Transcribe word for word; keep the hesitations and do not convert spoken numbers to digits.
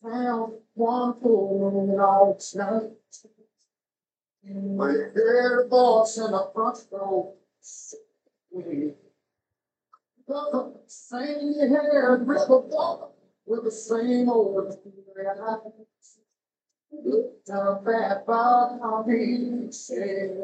Found one fool all night. We hear the boss in the front row. We got the same hair, river ball, with the same old eyes. Looked up at Bob, how he said.